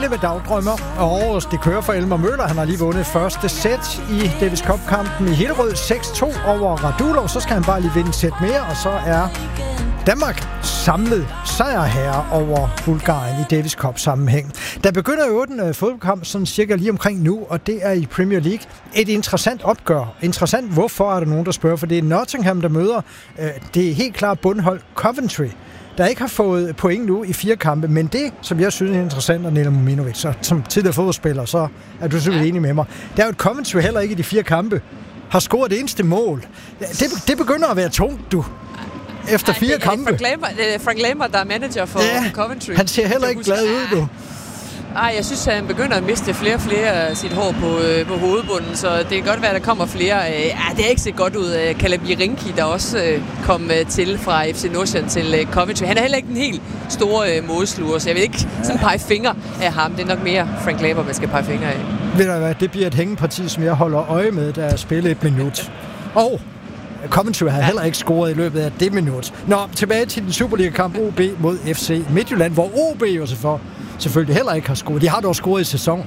det med dagdrømmer. Og det kører for Elmer Møller. Han har lige vundet første sæt i Davis Cup-kampen i Hillerød 6-2 over Radulov. Så skal han bare lige vinde et sæt mere, og så er Danmark samlet sejrherre over Bulgarien i Davis Cup-sammenhæng. Der begynder jo en fodboldkamp sådan cirka lige omkring nu, og det er i Premier League. Et interessant opgør. Interessant, hvorfor er der nogen, der spørger? For det er Nottingham, der møder det er helt klart bundhold Coventry, der ikke har fået point nu i 4 kampe. Men det, som jeg synes er interessant, og Nela Mominovic, så som tidligere fodboldspiller, så er du selvfølgelig enig med mig. Der er jo et Coventry heller ikke i de 4 kampe har scoret det eneste mål. Det begynder at være tungt, du. Efter 4 kampe. Frank Lampard, der er manager for Coventry. Han ser heller ikke glad ud, du. Nej, jeg synes, at han begynder at miste flere og flere af sit hår på hovedbunden, så det kan godt være, at der kommer flere. Det er ikke set godt ud. Kalabi Rinki, der også kom til fra FC Nordsjælland til Coventry. Han er heller ikke den helt store målsluger, så jeg vil ikke sådan pege fingre af ham. Det er nok mere Frank Lampard, man skal pege fingre af. Ved du hvad, det bliver et hængeparti, som jeg holder øje med, der er spillet 1 minut. Og Coventry har heller ikke scoret i løbet af det minut. Nå, tilbage til den Superliga-kamp OB mod FC Midtjylland, hvor OB jo selvfølgelig heller ikke har scoret. De har dog scoret i sæsonen.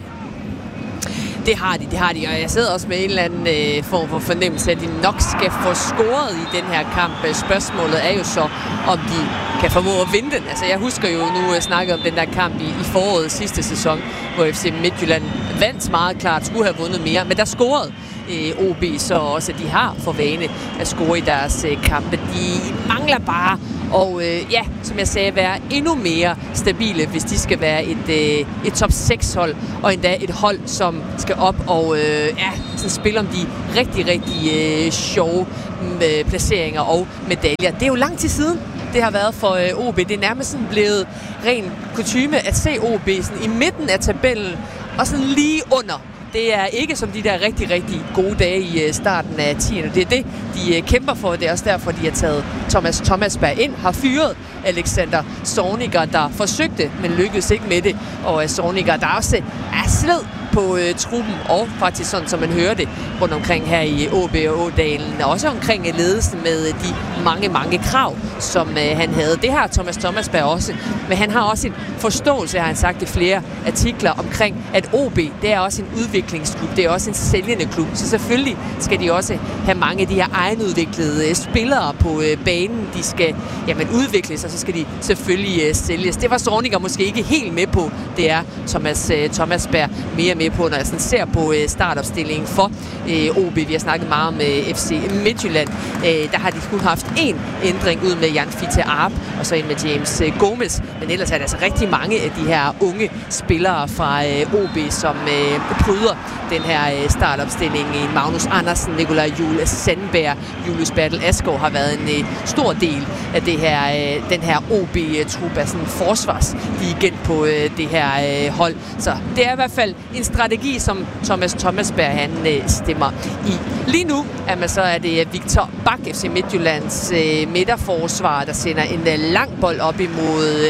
Det har de, og jeg sidder også med en eller anden form for fornemmelse, at de nok skal få scoret i den her kamp. Spørgsmålet er jo så, om de kan formå at vinde den. Altså, jeg husker jo nu snakke om den der kamp i foråret sidste sæson, hvor FC Midtjylland vandt meget klart, skulle have vundet mere, men der scorede OB så også, at de har for vane at score i deres kampe. De mangler bare og som jeg sagde, være endnu mere stabile, hvis de skal være et top 6 hold, og endda et hold, som skal op og spille om de rigtig sjove placeringer og medaljer. Det er jo lang tid siden, det har været for OB. Det er nærmest sådan blevet ren kutyme at se OB sådan i midten af tabellen og sådan lige under. Det er ikke som de der rigtig gode dage i starten af 10'erne. Det er det, de kæmper for. Det er også derfor, de har taget Thomas Thomasberg ind, har fyret Alexander Zorniger, der forsøgte, men lykkedes ikke med det. Og Zorniger, der også er sled på truppen, og faktisk sådan, som man hører det rundt omkring her i OB og Ådalen, og også omkring ledelsen med de mange krav, som han havde. Det har Thomas Thomasberg også, men han har også en forståelse, har han sagt i flere artikler, omkring, at OB, det er også en udviklingsklub, det er også en sælgende klub, så selvfølgelig skal de også have mange af de her egenudviklede spillere på banen. De skal udvikles, og så skal de selvfølgelig sælges. Det var Zorniger måske ikke helt med på. Det er Thomasberg mere med på, når jeg sådan ser på startopstillingen for OB. Vi har snakket meget om FC Midtjylland. Der har de kun haft én ændring ud med Jan Fiete Arp, og så en med James Gomez. Men ellers er der altså rigtig mange af de her unge spillere fra OB, som bryder den her startopstilling. Magnus Andersen, Nikolaj Juhl Sandberg, Julius Bertel Asgaard har været en stor del af det her, den her OB-trup af sådan forsvarsligent på det her hold. Så det er i hvert fald en strategi, som Thomas Thomasberg han stemmer i. Lige nu er det Victor Bak, FC Midtjyllands midterforsvar, der sender en lang bold op imod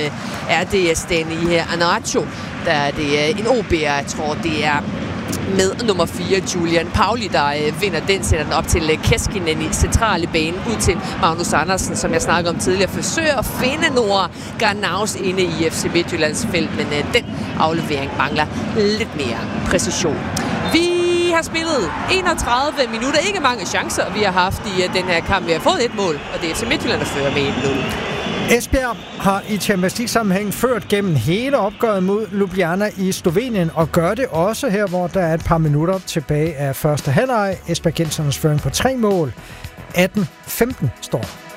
RD Stani Anacho. Der er det en OB'er, jeg tror det er med nummer 4, Julian Pauli, der vinder den, sætter den op til Keskinen i centrale bane, ud til Magnus Andersen, som jeg snakkede om tidligere, forsøger at finde Nora Garnaus inde i FC Midtjyllands felt, men den aflevering mangler lidt mere præcision. Vi har spillet 31 minutter, ikke mange chancer, vi har haft i den her kamp. Vi har fået et mål, og det er FC Midtjylland, der fører med 1-0. Esbjerg har i Champions League-sammenhæng ført gennem hele opgøret mod Ljubljana i Slovenien, og gør det også her, hvor der er et par minutter tilbage af første halvleg. Esbjergensernes føring på 3 mål. 18-15 står.